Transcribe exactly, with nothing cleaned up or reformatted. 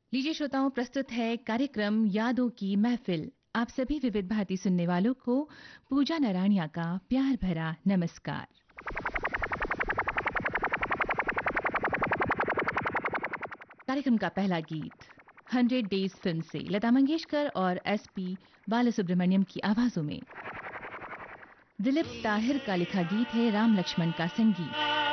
लीजिए श्रोताओं, प्रस्तुत है कार्यक्रम यादों की महफिल। आप सभी विविध भारती सुनने वालों को पूजा नारायणिया का प्यार भरा नमस्कार। कार्यक्रम का पहला गीत हंड्रेड डेज फिल्म से लता मंगेशकर और एस पी बालासुब्रमण्यम की आवाजों में दिलीप ताहिर का लिखा गीत है, राम लक्ष्मण का संगीत।